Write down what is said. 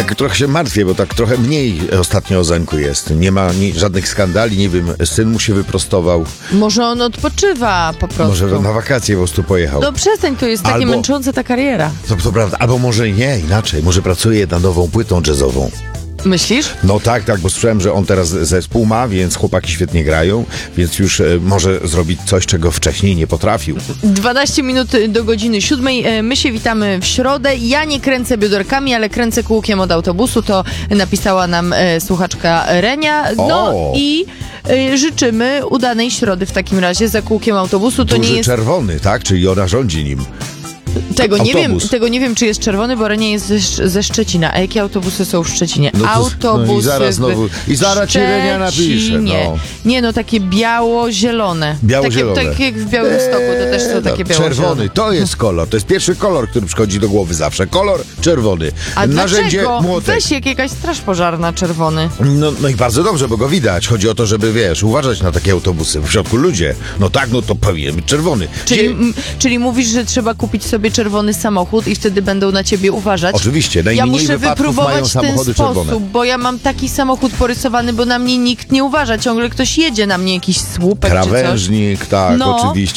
Tak trochę się martwię, bo tak trochę mniej ostatnio o Zenku jest. Nie ma żadnych skandali, nie wiem, syn mu się wyprostował. Może on odpoczywa po prostu. Może na wakacje po prostu pojechał. No przestań, to jest takie męczące ta kariera. To prawda, albo może nie, inaczej. Może pracuje nad nową płytą jazzową. Myślisz? No tak, bo słyszałem, że on teraz zespół ma, więc chłopaki świetnie grają, więc już może zrobić coś, czego wcześniej nie potrafił. 12 minut do godziny 7. My się witamy w środę. Ja nie kręcę bioderkami, ale kręcę kółkiem od autobusu. To napisała nam słuchaczka Renia. No i życzymy udanej środy w takim razie za kółkiem autobusu. To Duży nie jest czerwony, tak? Czyli ona rządzi nim. Tego nie wiem, czy jest czerwony, bo Renia jest ze Szczecina. A jakie autobusy są w Szczecinie? I zaraz znowu. I zaraz ci Renia napisze. No. Nie, no takie biało-zielone. Biało-zielone. Tak jak w Białymstoku, to też są takie biało-zielone. Czerwony, to jest kolor. To jest pierwszy kolor, który przychodzi do głowy zawsze. Kolor czerwony. A narzędzie dlaczego? młotek. Weź jakaś straż pożarna czerwony. No i bardzo dobrze, bo go widać. Chodzi o to, żeby, uważać na takie autobusy. W środku ludzie. No tak, no to powinien być czerwony. Czyli mówisz, że trzeba kupić sobie czerwony samochód i wtedy będą na ciebie uważać? Oczywiście. Ja muszę wypróbować mają ten samochody sposób, czerwone. bo ja mam taki samochód porysowany, bo na mnie nikt nie uważa. Ciągle ktoś jedzie na mnie, jakiś słupek Krawężnik, czy coś. tak, No. oczywiście.